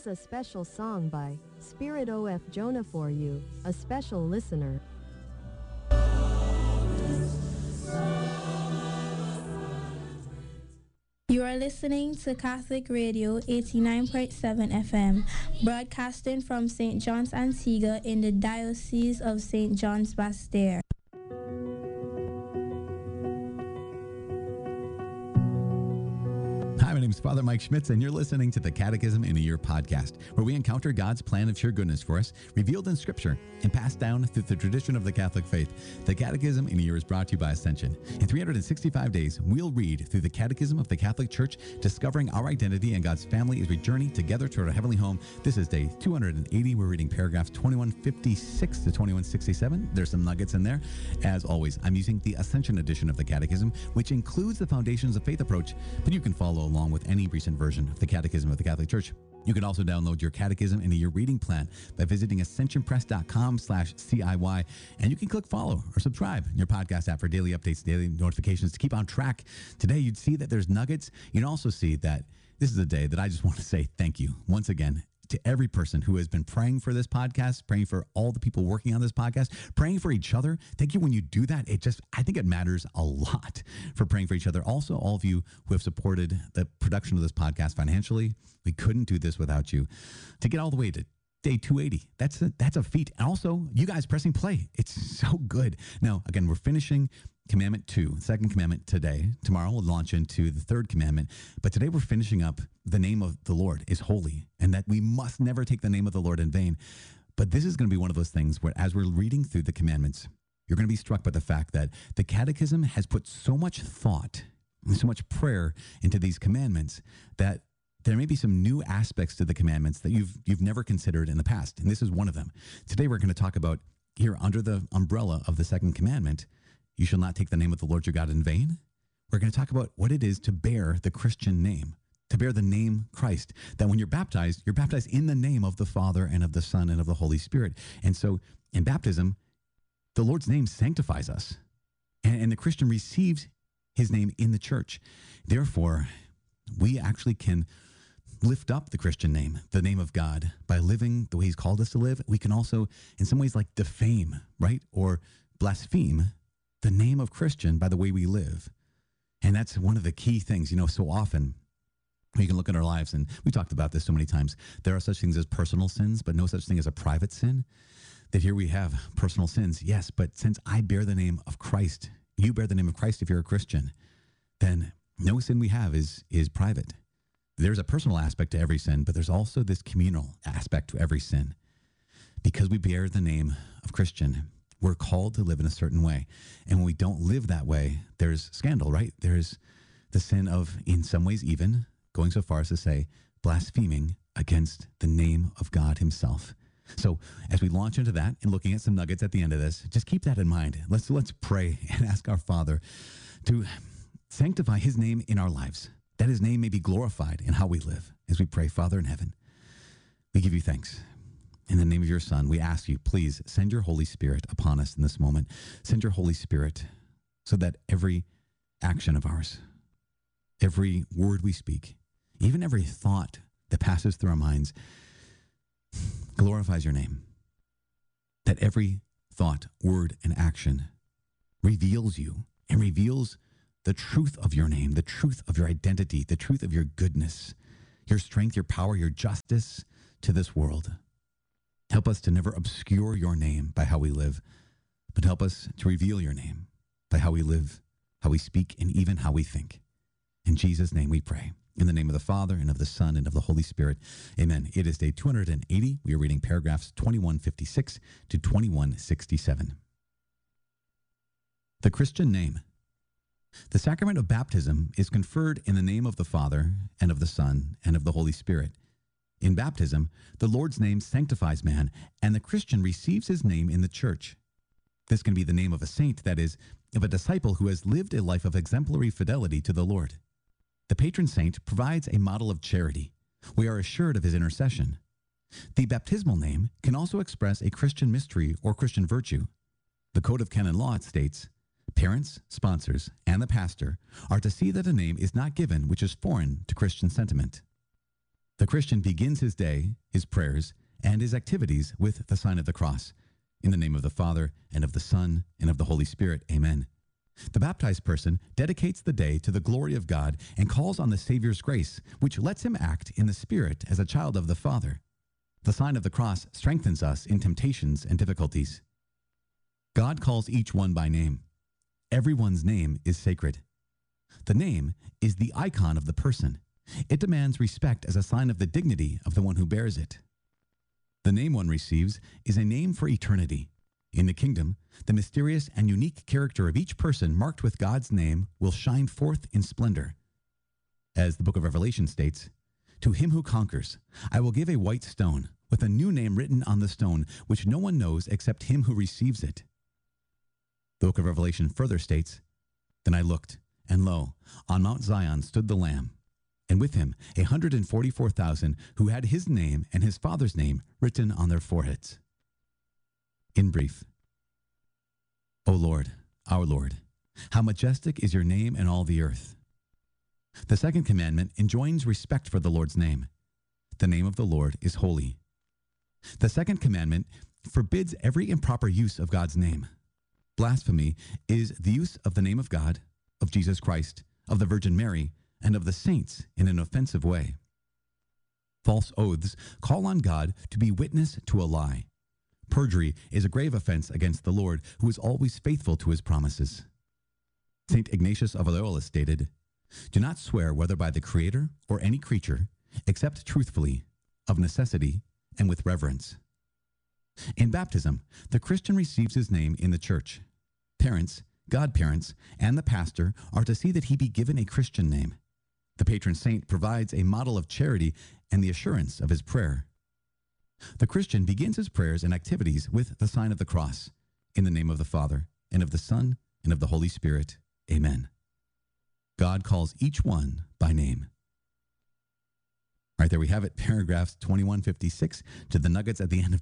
is a special song by Spirit OF Jonah for you, a special listener. You are listening to Catholic Radio 89.7 FM, broadcasting from St. John's, Antigua in the Diocese of St. John's, Bastille. Hi, my name is Father Mike Schmitz, and you're listening to the Catechism in a Year podcast, where we encounter God's plan of sheer goodness for us, revealed in Scripture, and passed down through the tradition of the Catholic faith. The Catechism in a Year is brought to you by Ascension. In 365 days, we'll read through the Catechism of the Catholic Church, discovering our identity and God's family as we journey together toward our heavenly home. This is day 280. We're reading paragraphs 2156 to 2167. There's some nuggets in there. As always, I'm using the Ascension edition of the Catechism, which includes the Foundations of Faith approach, but you can follow along with any recent version of the Catechism of the Catholic Church. You can also download your Catechism in a Year reading plan by visiting ascensionpress.com/CIY, and you can click follow or subscribe in your podcast app for daily updates, daily notifications to keep on track. Today, you'd see that there's nuggets. You'd also see that this is a day that I just want to say thank you once again to every person who has been praying for this podcast, praying for all the people working on this podcast, praying for each other. Thank you. When you do that, I think it matters a lot for praying for each other. Also, all of you who have supported the production of this podcast financially. We couldn't do this without you. To get all the way to day 280, that's a feat. And also, you guys pressing play. It's so good. Now, again, we're finishing Commandment 2, second commandment today. Tomorrow we'll launch into the third commandment. But today we're finishing up the name of the Lord is holy, and that we must never take the name of the Lord in vain. But this is going to be one of those things where as we're reading through the commandments, you're going to be struck by the fact that the Catechism has put so much thought and so much prayer into these commandments that there may be some new aspects to the commandments that you've never considered in the past. And this is one of them. Today we're going to talk about, here under the umbrella of the second commandment, you shall not take the name of the Lord your God in vain. We're going to talk about what it is to bear the Christian name, to bear the name Christ, that when you're baptized in the name of the Father and of the Son and of the Holy Spirit. And so in baptism, the Lord's name sanctifies us, and the Christian receives his name in the church. Therefore, we actually can lift up the Christian name, the name of God, by living the way he's called us to live. We can also, in some ways, like defame, right? Or blaspheme the name of Christian by the way we live. And that's one of the key things, so often we can look at our lives, and we talked about this so many times. There are such things as personal sins, but no such thing as a private sin. That here we have personal sins, yes, but since I bear the name of Christ, you bear the name of Christ if you're a Christian, then no sin we have is private. There's a personal aspect to every sin, but there's also this communal aspect to every sin. Because we bear the name of Christian, we're called to live in a certain way. And when we don't live that way, there's scandal, right? There's the sin of, in some ways even, going so far as to say, blaspheming against the name of God himself. So as we launch into that and looking at some nuggets at the end of this, just keep that in mind. Let's pray and ask our Father to sanctify his name in our lives, that his name may be glorified in how we live. As we pray, Father in heaven, we give you thanks. In the name of your Son, we ask you, please send your Holy Spirit upon us in this moment. Send your Holy Spirit so that every action of ours, every word we speak, even every thought that passes through our minds glorifies your name. That every thought, word, and action reveals you and reveals the truth of your name, the truth of your identity, the truth of your goodness, your strength, your power, your justice to this world. Help us to never obscure your name by how we live, but help us to reveal your name by how we live, how we speak, and even how we think. In Jesus' name we pray. In the name of the Father, and of the Son, and of the Holy Spirit. Amen. It is day 280. We are reading paragraphs 2156 to 2167. The Christian name. The sacrament of baptism is conferred in the name of the Father, and of the Son, and of the Holy Spirit. In baptism, the Lord's name sanctifies man, and the Christian receives his name in the church. This can be the name of a saint, that is, of a disciple who has lived a life of exemplary fidelity to the Lord. The patron saint provides a model of charity. We are assured of his intercession. The baptismal name can also express a Christian mystery or Christian virtue. The Code of Canon Law states, parents, sponsors, and the pastor are to see that a name is not given which is foreign to Christian sentiment. The Christian begins his day, his prayers, and his activities with the sign of the cross. In the name of the Father, and of the Son, and of the Holy Spirit. Amen. The baptized person dedicates the day to the glory of God and calls on the Savior's grace, which lets him act in the Spirit as a child of the Father. The sign of the cross strengthens us in temptations and difficulties. God calls each one by name. Everyone's name is sacred. The name is the icon of the person. It demands respect as a sign of the dignity of the one who bears it. The name one receives is a name for eternity. In the kingdom, the mysterious and unique character of each person marked with God's name will shine forth in splendor. As the book of Revelation states, "To him who conquers, I will give a white stone with a new name written on the stone, which no one knows except him who receives it." The book of Revelation further states, "Then I looked, and lo, on Mount Zion stood the Lamb, and with him 144,000 who had his name and his Father's name written on their foreheads." In brief, O Lord, our Lord, how majestic is your name in all the earth. The second commandment enjoins respect for the Lord's name. The name of the Lord is holy. The second commandment forbids every improper use of God's name. Blasphemy is the use of the name of God, of Jesus Christ, of the Virgin Mary, and of the saints in an offensive way. False oaths call on God to be witness to a lie. Perjury is a grave offense against the Lord, who is always faithful to his promises. St. Ignatius of Loyola stated, "Do not swear whether by the Creator or any creature, except truthfully, of necessity, and with reverence." In baptism, the Christian receives his name in the church. Parents, godparents, and the pastor are to see that he be given a Christian name. The patron saint provides a model of charity and the assurance of his prayer. The Christian begins his prayers and activities with the sign of the cross. In the name of the Father, and of the Son, and of the Holy Spirit. Amen. God calls each one by name. All right, there we have it. Paragraphs 2156 to the nuggets at the end of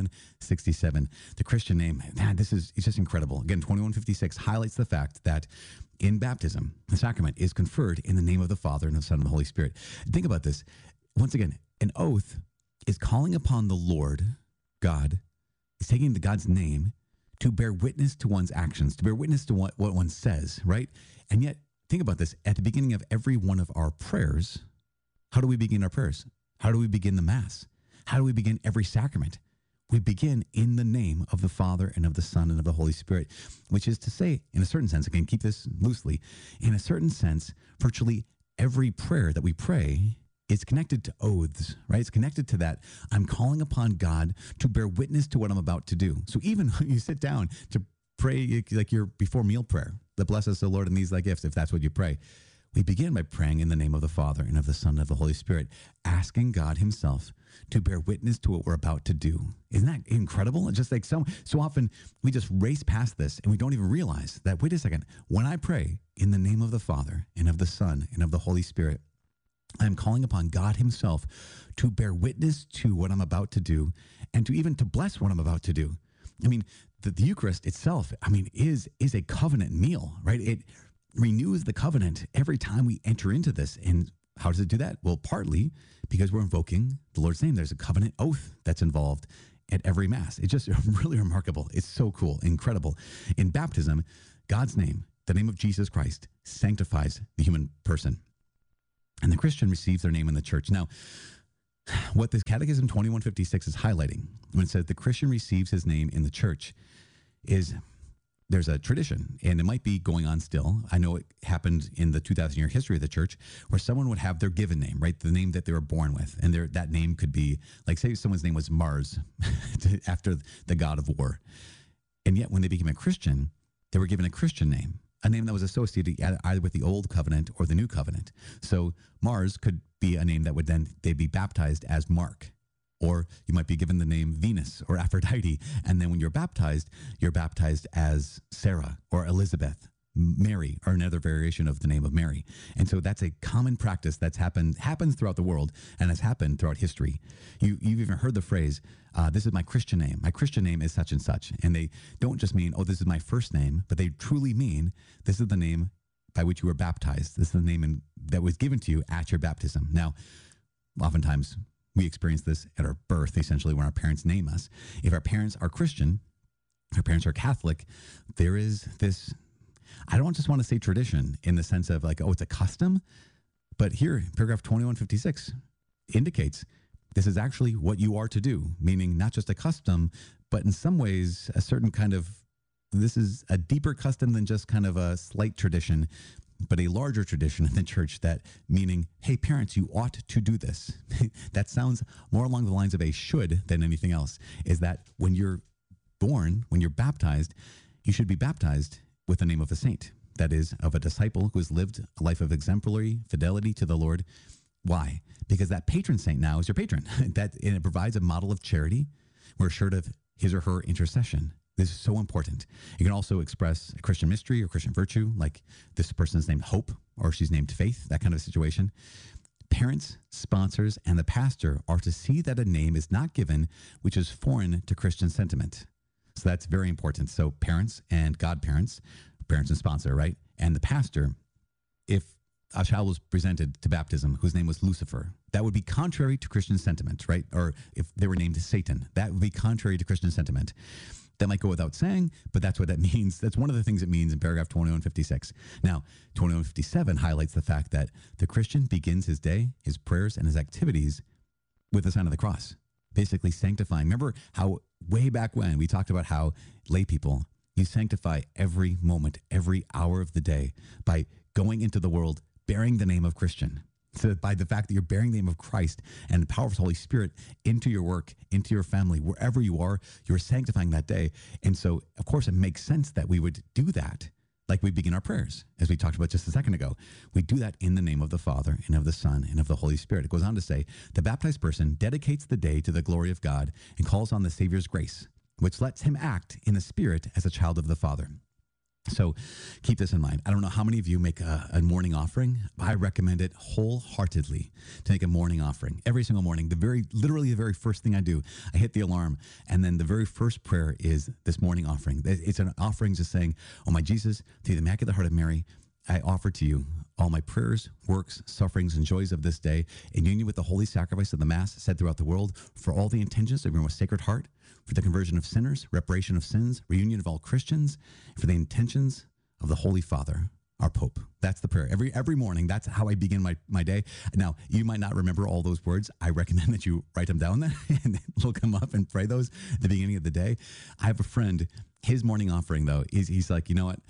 2167. The Christian name, man, it's just incredible. Again, 2156 highlights the fact that in baptism, the sacrament is conferred in the name of the Father and of the Son and the Holy Spirit. Think about this. Once again, an oath is calling upon the Lord, God, is taking God's name to bear witness to one's actions, to bear witness to what one says, right? And yet, think about this. At the beginning of every one of our prayers, how do we begin our prayers? How do we begin the Mass? How do we begin every sacrament? We begin in the name of the Father and of the Son and of the Holy Spirit, which is to say, in a certain sense, again, keep this loosely, in a certain sense, virtually every prayer that we pray is connected to oaths, right? It's connected to that. I'm calling upon God to bear witness to what I'm about to do. So even when you sit down to pray, like your before meal prayer, that bless us, the Lord, and these thy gifts, if that's what you pray, we begin by praying in the name of the Father and of the Son and of the Holy Spirit, asking God himself to bear witness to what we're about to do. Isn't that incredible? It's just like so often we just race past this and we don't even realize that, wait a second, when I pray in the name of the Father and of the Son and of the Holy Spirit, I'm calling upon God himself to bear witness to what I'm about to do and to bless what I'm about to do. I mean, the Eucharist itself, is a covenant meal, right? It renews the covenant every time we enter into this. And how does it do that? Well, partly because we're invoking the Lord's name. There's a covenant oath that's involved at every Mass. It's just really remarkable. It's so cool, incredible. In baptism, God's name, the name of Jesus Christ, sanctifies the human person. And the Christian receives their name in the church. Now, what this Catechism 2156 is highlighting when it says the Christian receives his name in the church is there's a tradition, and it might be going on still. I know it happened in the 2,000-year history of the church where someone would have their given name, right? The name that they were born with. And that name could be, like, say someone's name was Mars after the god of war. And yet when they became a Christian, they were given a Christian name, a name that was associated either with the Old Covenant or the New Covenant. So Mars could be a name that would then they'd be baptized as Mark. Or you might be given the name Venus or Aphrodite. And then when you're baptized as Sarah or Elizabeth, Mary, or another variation of the name of Mary. And so that's a common practice that's happens throughout the world and has happened throughout history. You've even heard the phrase, this is my Christian name. My Christian name is such and such. And they don't just mean, oh, this is my first name, but they truly mean this is the name by which you were baptized. This is the name that was given to you at your baptism. Now, oftentimes we experience this at our birth, essentially when our parents name us. If our parents are Christian, if our parents are Catholic, there is this, I don't just want to say tradition in the sense of like, oh, it's a custom. But here, paragraph 2156 indicates this is actually what you are to do, meaning not just a custom, but in some ways, a certain kind of, this is a deeper custom than just kind of a slight tradition, but a larger tradition in the church, that meaning, hey, parents, you ought to do this. That sounds more along the lines of a should than anything else, is that when you're born, when you're baptized, you should be baptized with the name of a saint. That is, of a disciple who has lived a life of exemplary fidelity to the Lord. Why? Because that patron saint now is your patron. And it provides a model of charity. We're assured of his or her intercession. This is so important. You can also express a Christian mystery or Christian virtue, like this person's named Hope or she's named Faith, that kind of situation. Parents, sponsors, and the pastor are to see that a name is not given which is foreign to Christian sentiment. So that's very important. So parents and godparents, parents and sponsor, right? And the pastor, if a child was presented to baptism whose name was Lucifer, that would be contrary to Christian sentiment, right? Or if they were named Satan, that would be contrary to Christian sentiment. That might go without saying, but that's what that means. That's one of the things it means in paragraph 2156. Now, 2157 highlights the fact that the Christian begins his day, his prayers, and his activities with the sign of the cross, basically sanctifying. Remember how way back when we talked about how lay people, you sanctify every moment, every hour of the day by going into the world bearing the name of Christian. So by the fact that you're bearing the name of Christ and the power of the Holy Spirit into your work, into your family, wherever you are, you're sanctifying that day. And so, of course, it makes sense that we would do that like we begin our prayers, as we talked about just a second ago. We do that in the name of the Father and of the Son and of the Holy Spirit. It goes on to say, the baptized person dedicates the day to the glory of God and calls on the Savior's grace, which lets him act in the Spirit as a child of the Father. So keep this in mind. I don't know how many of you make a morning offering. I recommend it wholeheartedly to make a morning offering every single morning. Literally the very first thing I do, I hit the alarm, and then the very first prayer is this morning offering. It's an offering just saying, oh my Jesus, through the Immaculate Heart of Mary, I offer to you all my prayers, works, sufferings, and joys of this day in union with the holy sacrifice of the Mass said throughout the world, for all the intentions of your most sacred heart, for the conversion of sinners, reparation of sins, reunion of all Christians, and for the intentions of the Holy Father, our Pope. That's the prayer. Every morning, that's how I begin my day. Now, you might not remember all those words. I recommend that you write them down there and look them up and pray those at the beginning of the day. I have a friend, his morning offering, though, he's like, you know what?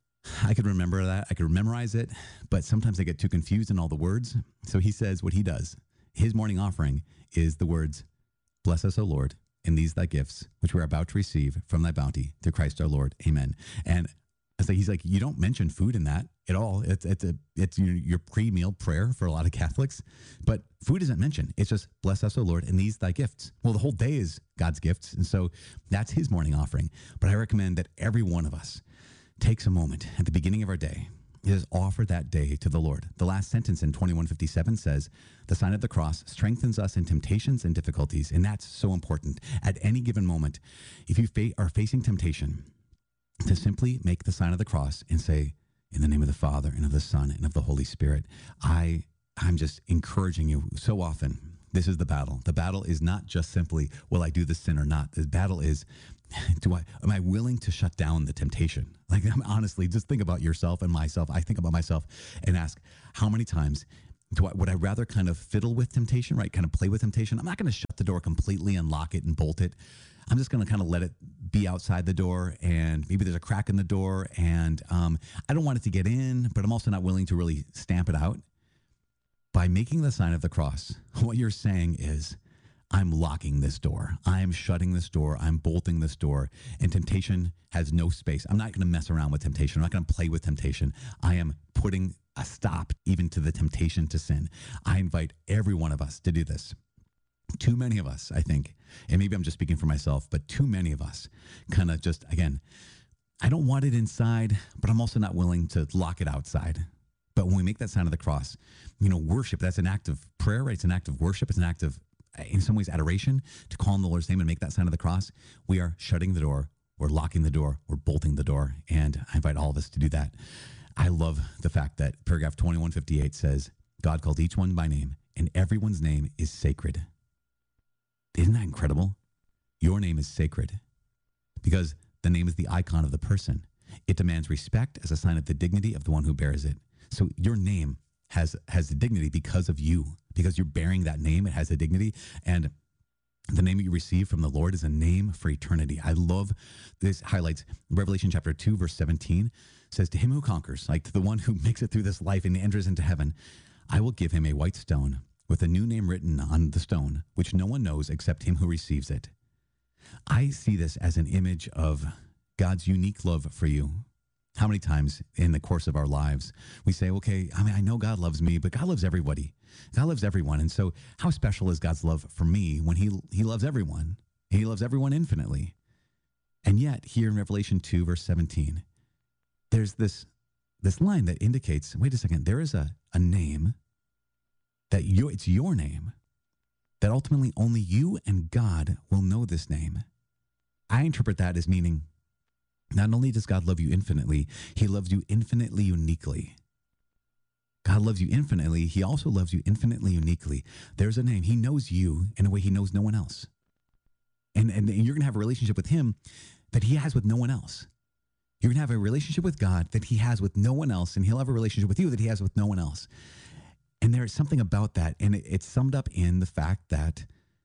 I could remember that. I could memorize it, but sometimes I get too confused in all the words. So he says what he does. His morning offering is the words, bless us, O Lord, in these thy gifts, which we're about to receive from thy bounty through Christ our Lord. Amen. And it's like, he's like, you don't mention food in that at all. It's your pre-meal prayer for a lot of Catholics, but food isn't mentioned. It's just bless us, O Lord, in these thy gifts. Well, the whole day is God's gifts. And so that's his morning offering. But I recommend that every one of us takes a moment at the beginning of our day is offer that day to the Lord. The last sentence in 2157 says, the sign of the cross strengthens us in temptations and difficulties. And that's so important. At any given moment, if you are facing temptation, to simply make the sign of the cross and say, in the name of the Father and of the Son and of the Holy Spirit, I'm just encouraging you so often. This is the battle. The battle is not just simply, will I do this sin or not? The battle is, am I willing to shut down the temptation? Like, honestly, just think about yourself and myself. I think about myself and ask, how many times would I rather kind of fiddle with temptation, right? Kind of play with temptation. I'm not going to shut the door completely and lock it and bolt it. I'm just going to kind of let it be outside the door, and maybe there's a crack in the door, and I don't want it to get in, but I'm also not willing to really stamp it out. By making the sign of the cross, what you're saying is, I'm locking this door. I'm shutting this door. I'm bolting this door. And temptation has no space. I'm not going to mess around with temptation. I'm not going to play with temptation. I am putting a stop even to the temptation to sin. I invite every one of us to do this. Too many of us, I think, and maybe I'm just speaking for myself, but too many of us kind of just, again, I don't want it inside, but I'm also not willing to lock it outside. But when we make that sign of the cross, worship, that's an act of prayer, right? It's an act of worship. It's an act of, in some ways, adoration, to call on the Lord's name and make that sign of the cross. We are shutting the door, we're locking the door, we're bolting the door. And I invite all of us to do that. I love the fact that paragraph 2158 says, God called each one by name and everyone's name is sacred. Isn't that incredible? Your name is sacred because the name is the icon of the person. It demands respect as a sign of the dignity of the one who bears it. So your name has the dignity because of you, because you're bearing that name. It has a dignity, and the name that you receive from the Lord is a name for eternity. I love this. Highlights Revelation chapter 2, verse 17 says, to him who conquers, like to the one who makes it through this life and enters into heaven, I will give him a white stone with a new name written on the stone, which no one knows except him who receives it. I see this as an image of God's unique love for you. How many times in the course of our lives we say, okay, I know God loves me, but God loves everybody. God loves everyone. And so how special is God's love for me when he loves everyone? He loves everyone infinitely. And yet here in Revelation 2, verse 17, there's this line that indicates, wait a second, there is a name that it's your name, that ultimately only you and God will know this name. I interpret that as meaning not only does God love you infinitely, he loves you infinitely uniquely. God loves you infinitely. He also loves you infinitely uniquely. There's a name. He knows you in a way he knows no one else. And you're going to have a relationship with him that he has with no one else. You're going to have a relationship with God that he has with no one else, and he'll have a relationship with you that he has with no one else. And there is something about that, and it's summed up in the fact that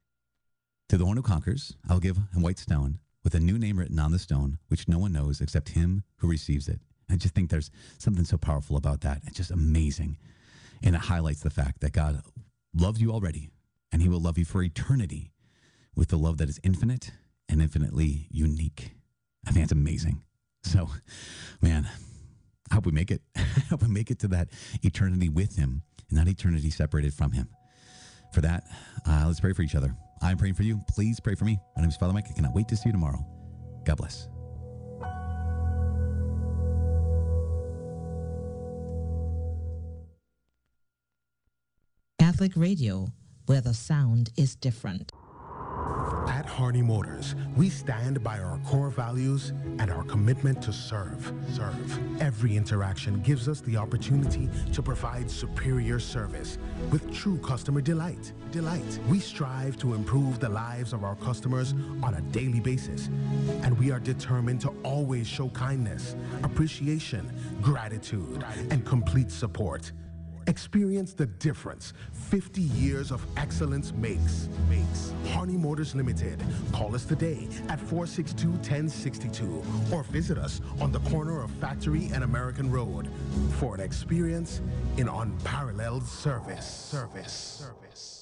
to the one who conquers, I'll give a white stone with a new name written on the stone, which no one knows except him who receives it. I just think there's something so powerful about that. It's just amazing. And it highlights the fact that God loves you already, and he will love you for eternity with the love that is infinite and infinitely unique. I think it's amazing. So, man, I hope we make it. I hope we make it to that eternity with him and not eternity separated from him. For that, let's pray for each other. I'm praying for you. Please pray for me. My name is Father Mike. I cannot wait to see you tomorrow. God bless. Catholic Radio, where the sound is different. At Harney Motors, we stand by our core values and our commitment to serve. Every interaction gives us the opportunity to provide superior service with true customer delight. We strive to improve the lives of our customers on a daily basis, and we are determined to always show kindness, appreciation, gratitude, and complete support. Experience the difference 50 years of excellence makes. Harney Motors Limited. Call us today at 462-1062 or visit us on the corner of Factory and American Road for an experience in unparalleled service.